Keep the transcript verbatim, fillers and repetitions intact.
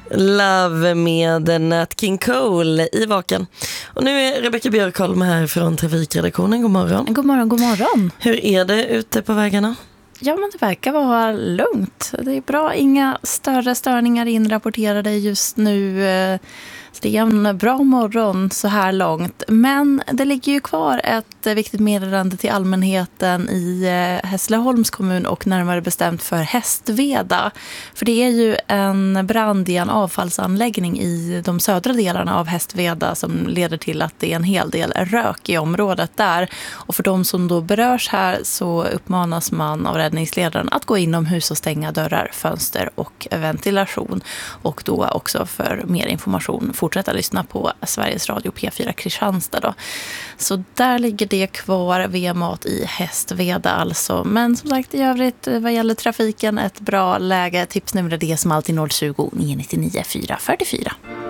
Love med Nat King Cole i Vaken. Och nu är Rebecca Björkholm här från Trafikredaktionen. God morgon. God morgon, god morgon. Hur är det ute på vägarna? Ja, men det verkar vara lugnt. Det är bra, inga större störningar inrapporterade just nu. Det är en bra morgon så här långt. Men det ligger ju kvar ett viktigt meddelande till allmänheten i Hässleholms kommun och närmare bestämt för Hästveda. För det är ju en brand i en avfallsanläggning i de södra delarna av Hästveda som leder till att det är en hel del rök i området där. Och för de som då berörs här så uppmanas man av räddningsledaren att gå inomhus och stänga dörrar, fönster och ventilation. Och då också för mer information fortsätta lyssna på Sveriges Radio P fyra Kristianstad då. Så där ligger det kvar via mat i Hästveda alltså. Men som sagt i övrigt vad gäller trafiken ett bra läge. Tipsnumret är som alltid noll tjugo, nio nio nio, fyra fyra fyra.